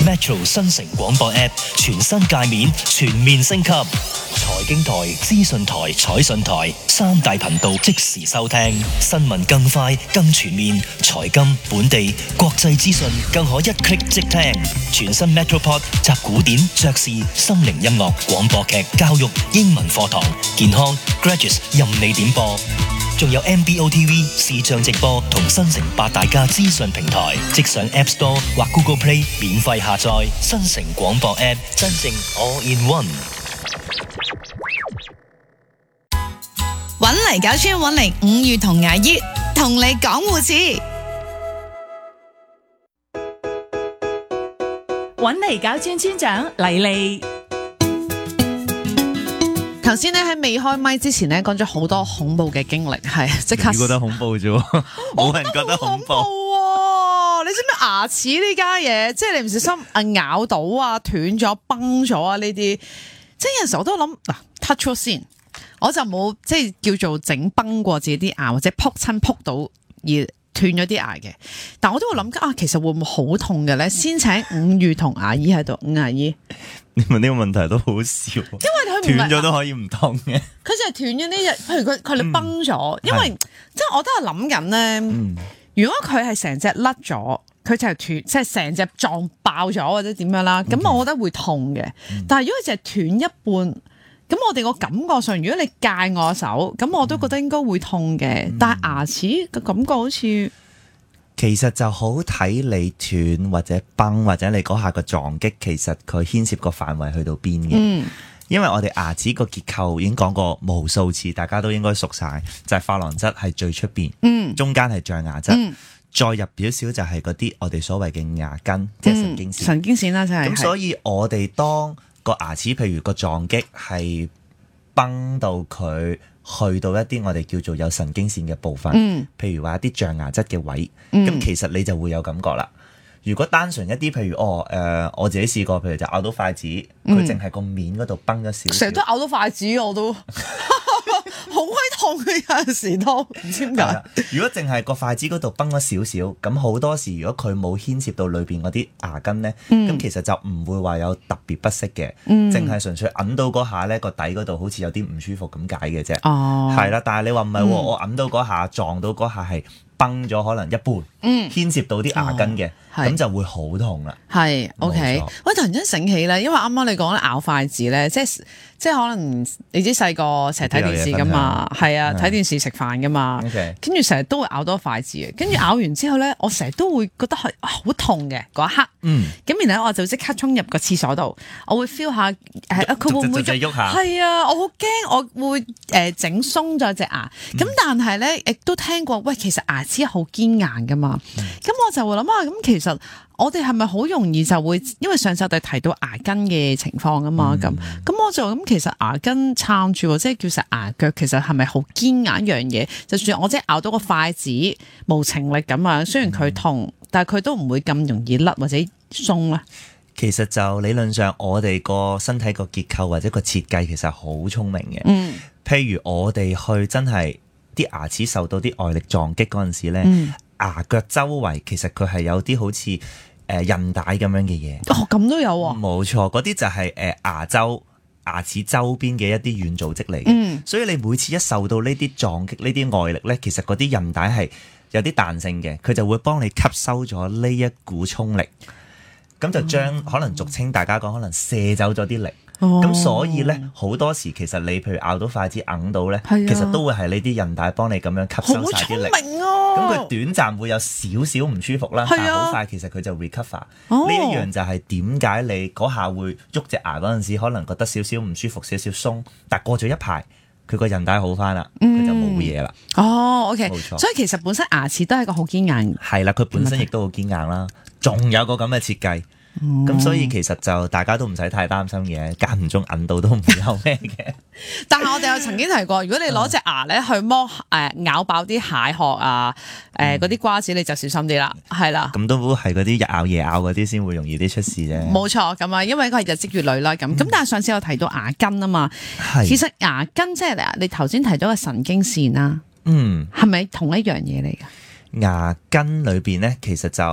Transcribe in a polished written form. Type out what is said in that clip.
Metro 新城廣播 App 全新界面全面升級，財經台、資訊台、彩訊台三大頻道即時收聽，新聞更快更全面，財金、本地、國際資訊更可一 click 即聽。全新 Metropod 集古典、爵士、心靈音樂、廣播劇、教育、英文課堂、健康、Graduates 任你點播。仲有 MBOTV 視像直播同新城八大家資訊平台，即上 App Store 或 Google Play 免費下載新城廣播 App， 真正 All in One。 搵嚟搞村，搵嚟五月同牙醫同你講護士， 搵嚟搞村村長黎莉。 頭先咧喺未開麥之前咧講咗好多恐怖嘅經歷，係即刻。 你覺得恐怖啫？冇人覺得恐怖喎！你知唔知牙齒呢家嘢，即係你唔小心咬到啊、斷咗、崩咗啊呢啲，即係有陣時我都諗嗱 touch 咗先，我就冇即係叫做整崩過自己啲牙或者撲親撲到而斷咗啲牙嘅，但我都會諗啊，其實會唔會好痛嘅咧？先請伍裕彤牙醫喺度，伍牙醫。 你問呢個問題都好笑， 因為佢斷咗都可以唔痛嘅。 佢就係斷咗呢日，譬如佢哋崩咗，因為即係我都係諗緊咧。如果佢係成隻甩咗，佢就係斷，即係成隻撞爆咗或者點樣啦，咁我覺得會痛嘅。但係如果佢就係斷一半，咁我哋個感覺上，如果你戒我手，咁我都覺得應該會痛嘅。但係牙齒嘅感覺好似。 其實就好睇你斷或者崩或者你嗰下個撞擊，其實佢牽涉個範圍去到邊嘅。因為我哋牙齒個結構已經講過無數次，大家都應該熟晒，就係珐琅質係最出邊，中間係象牙質，再入少少就係嗰啲我哋所謂嘅牙根，即係神經線。 神經線啦，真係。 咁所以我哋當個牙齒譬如個撞擊係崩到佢去到一啲我哋叫做有神經線嘅部分，譬如話一啲象牙質嘅位，咁其實你就會有感覺啦。如果單純一啲譬如我自己試過，譬如就咬到筷子，佢淨係個面嗰度崩咗少少， 成日都咬到筷子，我都好鬼痛嘅，有陣時都唔知點解。 如果淨係個筷子嗰度崩咗少少，咁好多時如果佢冇牽涉到裏邊嗰啲牙根咧，咁其實就唔會話有特別不適嘅，淨係純粹揞到嗰下咧個底嗰度好似有啲唔舒服咁解嘅啫。係啦，但係你話唔係喎，我揞到嗰下撞到嗰下係崩咗可能一半，牽涉到啲牙根嘅，咁就會好痛啦。 係 OK，喂，突然間醒起咧，因為啱啱你講咧咬筷子咧，即係可能你知細個成日睇電視噶嘛，係啊，睇電視食飯噶嘛，跟住成日都會咬多筷子嘅，跟住咬完之後咧，我成日都會覺得係好痛嘅嗰一刻，咁然後我就即刻衝入個廁所度，我會 feel 下佢會唔會喐下？係啊，我好驚我會整鬆咗隻牙，咁但係咧亦都聽過，喂，其實牙齒係好堅硬噶嘛，咁我就會諗啊，咁其實我哋係咪好容易就會，因為上集我哋提到牙根嘅情況啊嘛，咁我就咁其實牙根撐住，即係叫實牙腳，其實係咪好堅硬一樣嘢？就算我即係咬到個筷子無情力咁樣，雖然佢痛，但係佢都唔會咁容易甩或者鬆啦。 其實就理論上，我哋個身體個結構或者個設計其實好聰明嘅。譬如我哋去真係啲牙齒受到啲外力撞擊嗰陣時咧，牙腳周圍其實佢係有啲好似韌帶咁樣嘅嘢。 哦，咁都有啊？ 冇錯，嗰啲就係牙齒周邊嘅一啲軟組織嚟嘅。所以你每次一受到呢啲撞擊、呢啲外力咧，其實嗰啲韌帶係有啲彈性嘅，佢就會幫你吸收咗呢一股衝力，咁就將可能俗稱大家講可能射走咗啲力。咁所以咧，好多時其實你譬如咬到筷子揞到咧，其實都會係呢啲韌帶幫你咁樣吸收晒啲力。好聰明啊！咁佢短暫會有少少唔舒服啦，但係好快其實佢就 recover。呢一樣就係點解你嗰下會喐隻牙嗰陣時，可能覺得少少唔舒服、少少鬆，但過咗一排，佢個韌帶好翻啦，佢就冇嘢啦。 OK，冇錯。所以其實本身牙齒都係一個好堅硬。 係啦，佢本身亦都好堅硬啦，仲有個咁嘅設計。咁所以其實就大家都唔使太擔心嘅，間唔中揞到都唔會有咩嘅。 但係我哋有曾經提過，如果你攞隻牙咧去剝咬爆啲蟹殼啊，嗰啲瓜子，你就小心啲啦，係啦。咁都係嗰啲日咬夜咬嗰啲先會容易啲出事啫。冇錯，咁啊，因為佢係日積月累啦。咁但係上次我提到牙根啊嘛，其實牙根即係你頭先提到嘅神經線啦，係咪同一樣嘢嚟㗎？ 牙根裏邊咧，其實就